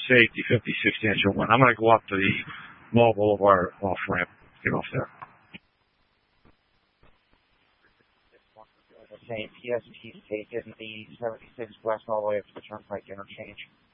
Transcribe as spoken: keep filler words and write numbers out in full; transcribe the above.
safety, fifty, sixty inch one. I'm going to go up to the Mall Boulevard off ramp. Get off there. The same P S P taken the seventy-six west all the way up to the Turnpike interchange.